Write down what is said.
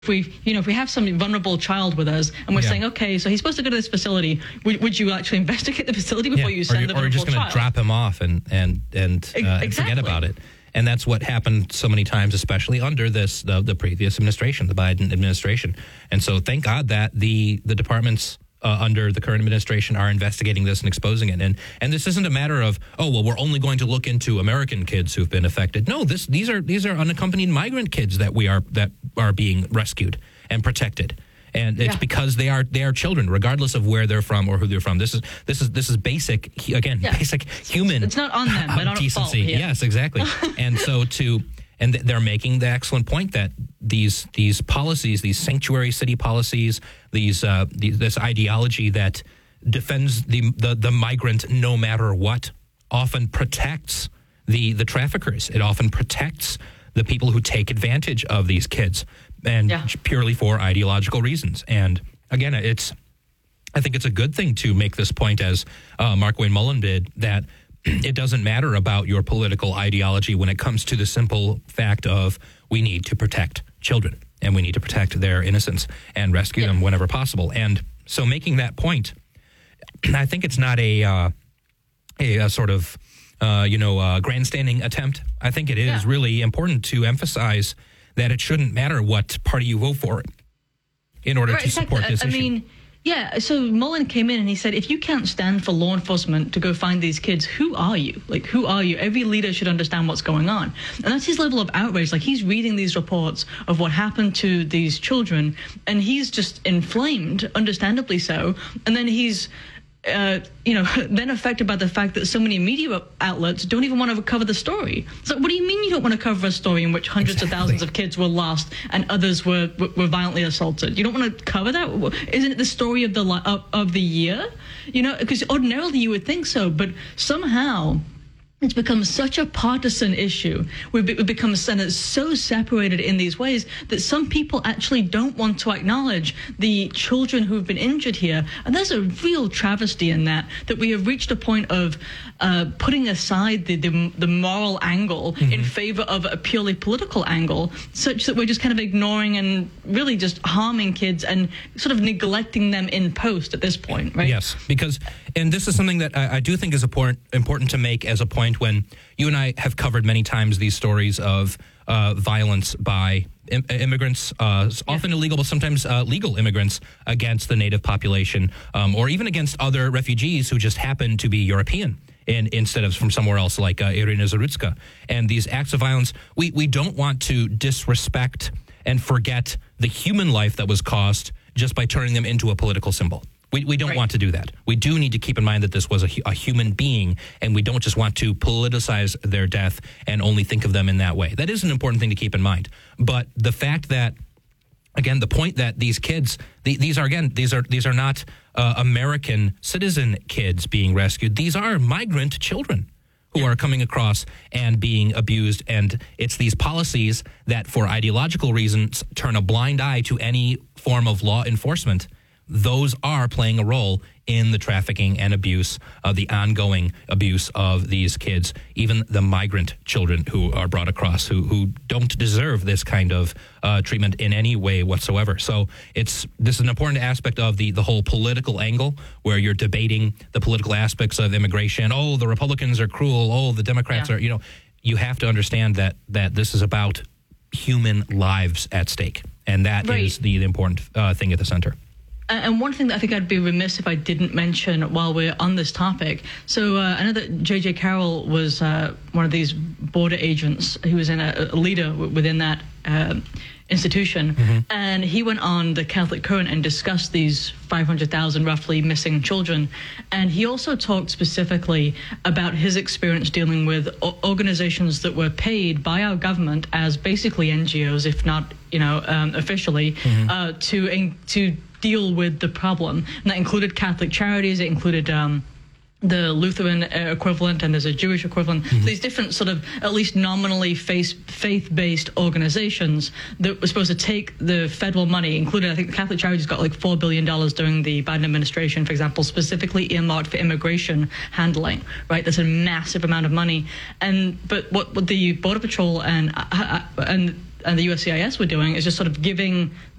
if we have some vulnerable child with us and we're saying, okay, so he's supposed to go to this facility, would you actually investigate the facility before you send the vulnerable child? Or you're just going to drop him off and forget about it. And that's what happened so many times, especially under the previous administration, the Biden administration. And so thank God that the departments under the current administration are investigating this and exposing it. And this isn't a matter of, we're only going to look into American kids who've been affected. No, these are unaccompanied migrant kids that are being rescued and protected. And it's because they are children, regardless of where they're from or who they're from. This is basic, basic human. It's not on them, but on decency. Fault, Yes, exactly. And so they're making the excellent point that these policies, these sanctuary city policies, this ideology that defends the migrant no matter what, often protects the traffickers. It often protects the people who take advantage of these kids, and purely for ideological reasons. And again, I think it's a good thing to make this point, as Markwayne Mullin did, that it doesn't matter about your political ideology when it comes to the simple fact of we need to protect children and we need to protect their innocence and rescue them whenever possible. And so making that point, I think it's not a sort of grandstanding attempt. I think it is really important to emphasize that it shouldn't matter what party you vote for in order to support this issue. So Mullin came in and he said, if you can't stand for law enforcement to go find these kids, who are you? Like, who are you? Every leader should understand what's going on. And that's his level of outrage. Like, he's reading these reports of what happened to these children, and he's just inflamed, understandably so. And then he's then affected by the fact that so many media outlets don't even want to cover the story. So what do you mean you don't want to cover a story in which hundreds of thousands of kids were lost and others were violently assaulted? You don't want to cover that? Isn't it the story of the year? Because ordinarily you would think so, but somehow it's become such a partisan issue. We've become so separated in these ways that some people actually don't want to acknowledge the children who've been injured here. And there's a real travesty in that we have reached a point of putting aside the moral angle in favor of a purely political angle, such that we're just kind of ignoring and really just harming kids and sort of neglecting them in post at this point, right? Yes, and this is something that I do think is important to make as a point when you and I have covered many times these stories of violence by immigrants, often illegal, but sometimes legal immigrants against the native population, or even against other refugees who just happen to be European instead of from somewhere else, like Irina Zarutska. And these acts of violence, we don't want to disrespect and forget the human life that was cost just by turning them into a political symbol. We don't want to do that. We do need to keep in mind that this was a human being, and we don't just want to politicize their death and only think of them in that way. That is an important thing to keep in mind. But the fact that, again, the point that these kids, these are not American citizen kids being rescued. These are migrant children who are coming across and being abused. And it's these policies that, for ideological reasons, turn a blind eye to any form of law enforcement. Those are playing a role in the trafficking and abuse, the ongoing abuse of these kids, even the migrant children who are brought across, who don't deserve this kind of treatment in any way whatsoever. So this is an important aspect of the whole political angle, where you're debating the political aspects of immigration. Oh, the Republicans are cruel. Oh, the Democrats are, you have to understand that this is about human lives at stake. And that is the important thing at the center. And one thing that I think I'd be remiss if I didn't mention while we're on this topic. So I know that J.J. Carroll was one of these border agents. He was a leader within that institution. And he went on the Catholic Current and discussed these 500,000 roughly missing children. And he also talked specifically about his experience dealing with organizations that were paid by our government as basically NGOs, if not, officially, to deal with the problem. And that included Catholic Charities, it included the Lutheran equivalent, and there's a Jewish equivalent. So these different sort of, at least nominally, faith-based organizations that were supposed to take the federal money, including, I think the Catholic Charities got like $4 billion during the Biden administration, for example, specifically earmarked for immigration handling, right? That's a massive amount of money. But what the Border Patrol and and the USCIS were doing is just sort of giving